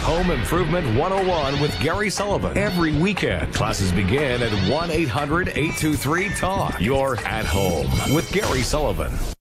Home Improvement 101 with Gary Sullivan. Every weekend, classes begin at 1-800-823-TALK. You're at home with Gary Sullivan.